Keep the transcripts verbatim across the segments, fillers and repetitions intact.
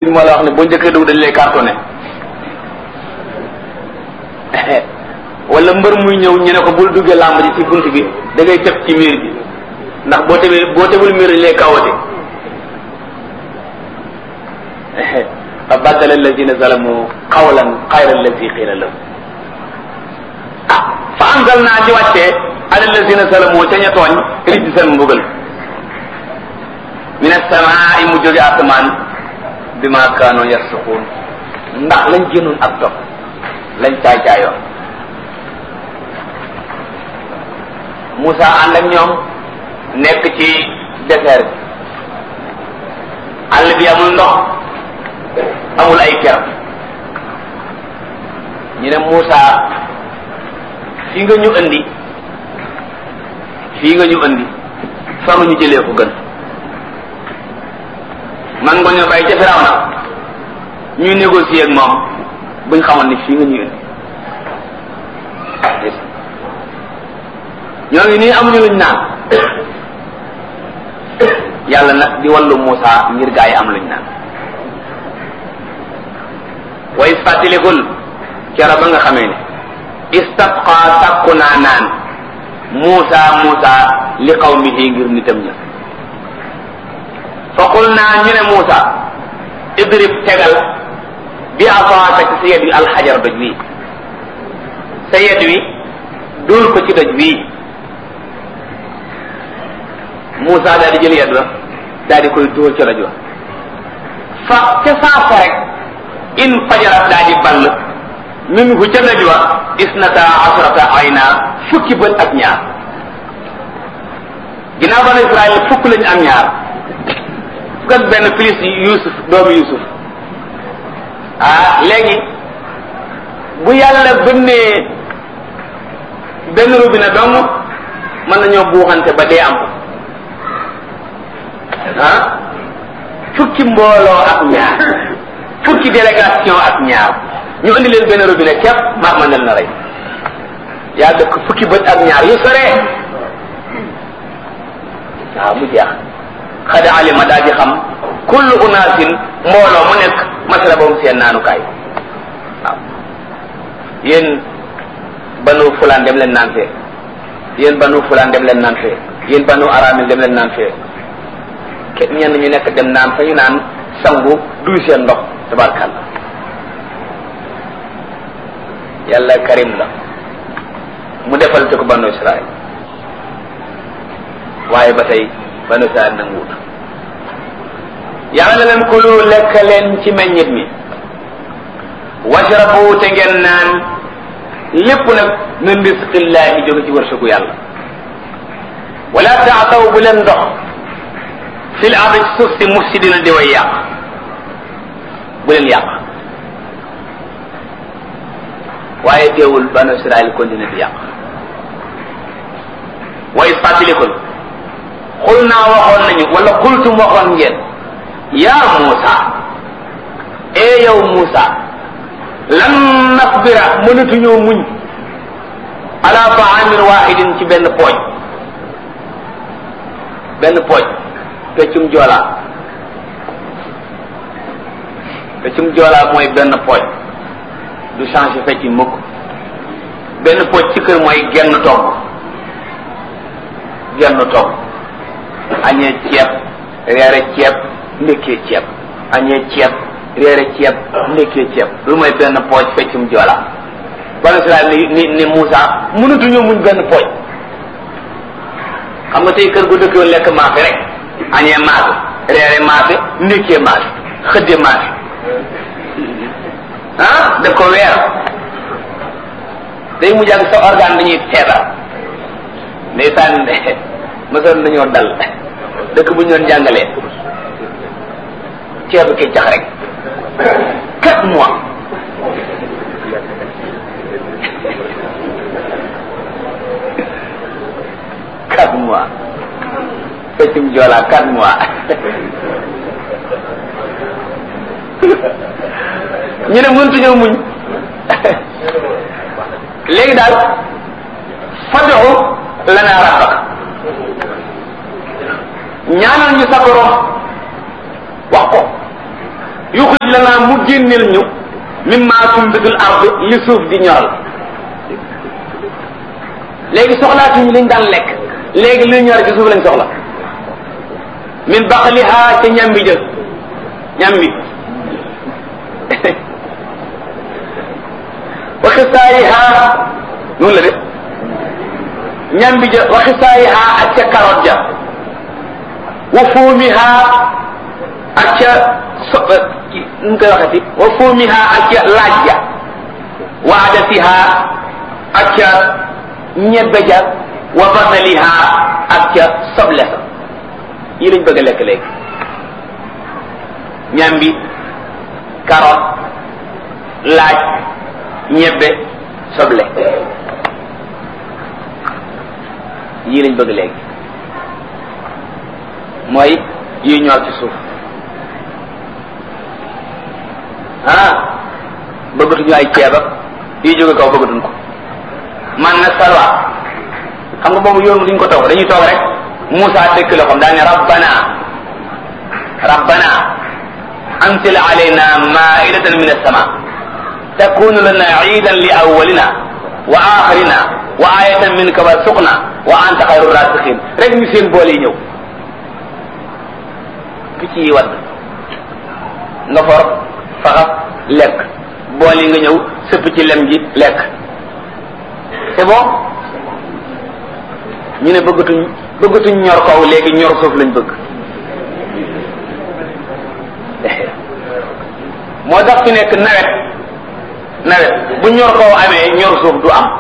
bi ma la wax ne boo njëkkee dugg dañ lay cartonné wala mbër muy ñëw ñu ne ko bul duggee làmb ji ci bunt bi da ngay tëb ci miir bi ndax boo tebee boo tebul miir dañ lay kawate fa baddala alladina zalamu qawlan xayra alladi qiila lahum ah fa anzal naa ci wàccee ala alladina zalamu ca ña tooñ rijsan mbugal min as-samaa'i mu jóge asamaan bima kaanu yasquun ndax lañ génnoon ak topp lañ caay caayoon Moussa ànd ak ñoom nekk ci désert bi àll bi amul ndox amul ay ker ñu ne Moussa fii nga ñu andi fii nga ñu andi fa nga ñu jëlee ko gën man nga ñoo bàyyi ca Firawna ñuy négocier ak moom buñ xamoon ni fii nga ñu indi ñoo ngi nii amuñu luñ naan yàlla nag di wallu Moussa ngir gaa yi am luñ naan way fàttalikul kera ba nga xamee ne istasqa sàkku naa naan Moussa Moussa li qawmihi ngir nitam ña fa qul naa ñu ne Moussa idrib tegal bi asaaka ci sa yed wi alxajar doj wi sa yed wi dóor ko ci doj wi Moussa daal di jël yed wa daal di koy dóor ca doj wa fa ca saasa rek in fajarat daal di ball minhu ca doj wa isnata asrata ayna fukki bët ak ñaar ginnaaw banu Israël fukk lañu am ñaar fukk ak benn plus Yuusuf doomu Yuusuf ah léegi bu yàlla bënnee benn robinet dong mën nañoo buuxante ba dee am ah fukki mbooloo ak ñaar fukki délégation ak ñaar ñu indi leen benn robinet képp maa ma nel na rey yaa dëkk fukki bët ak ñaar yu sore waaw mu jeex xada alima daal di xam kullu unaasin mbooloo mu nekk masrabahum seen naanukaay waaw yéen banu fulaan dem leen naan fee yéen banu fulaan dem leen naan fee yéen banu aramil dem leen naan fee kenn ñenn ñu nekk dem naan fa ñu naan sangu duy seen ndox tabarkàlla yàlla karim la mu defal te ko banu Israël waaye ba tey banu Israël nanguwut yàlla leen kulu lekk leen ci meññit mi washrabu te ngeen naan lépp nag min risqillahi jóge ci wërsëgu yàlla wala taataw bu leen ndox fil ardi suuf si mufsidina di way yàq bu leen yàq waaye teewul banu Israël continue di yàq way fàttalikul xul naa waxoon nañu wala xultum waxoon ngeen yaa Muusa ee yow Muusa lan nasbira mënatuñoo muñ ala ta'amin wahidin ci benn pooj benn pooj peccum joolaa peccum joolaa mooy benn pooj du changer fecc mukk benn pooj ci kër mooy genn togg genn togg añee ceeb reere ceeb ndekkee ceeb añee ceeb reere ceeb ndekkee ceeb lu mooy benn pooj feccum joolaa banu Israël ni ni ni Moussa mënatuñoo muñ benn pooj xam nga tey kër gu dëkk yoon lekk maafe rek añee maafe reere maafe ndekkee maafe xëdde maafe ah daf ko weer day mujj ak sa organe dañuy feebar ndeysaan mësoon nañoo dal dëkk bu ñu doon jàngalee ceebu keccax rek quatre mois quatre mois feccum joolaa quatre mois ñu ne mëntuñoo muñ léegi daal fad'u lanaa rabbak ñaanal ñu sa borom wax ko yuxrij lanaa mu génneel ñu mimmaa tumbitul ard li suuf di ñoral léegi soxlaatuñu liñ daan lekk léegi luy ñor ci suuf lañ soxla min baqliha ca ñambi jël ñambi wa xisaayiha noonu la de ñambi ja wa xisaayiha ak ca carotte ja wa fuumiha ak ca so nu koy waxati wa fuumiha ak ca laaj ja wa adasiha ak ca ñebbe ja wa basaliha ak ca soble sa yi lañ bëgg a lekk léegi ñambi carotte laaj ñebbe soble yii lañ bëgg léegi mooy yi ñor ci suuf ah bëggatuñu ay ceeb ak yi jóge kaw bëggatuñ ko man na salwa xam nga boobu yoon duñ ko toog dañuy toog rek Musaa dëkk la xam daa ne rabbana rabbana anzil alayna maa'idatan min as-samaa takunu lana iidan li awwalina wa axirina wa ayatan minka warzuqna wa anta xayru raziqin rek ñu seen bool yi ñëw picc yi wadd nga for faxas lekk bool yi nga ñëw sëpp ci lem ji lekk c'est bon ñu ne bëggatuñ bëggatuñ ñor kaw léegi ñor suuf lañ bëgg moo tax fi nekk nawet nawet bu ñor kaw amee ñor suuf du am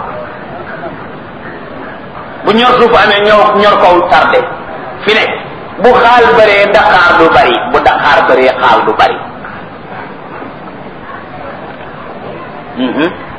bu ñor suuf amee ñor ñor kaw tardé fi nekk bu xaal bëree daqaar du bari bu daqaar bëree xaal du bari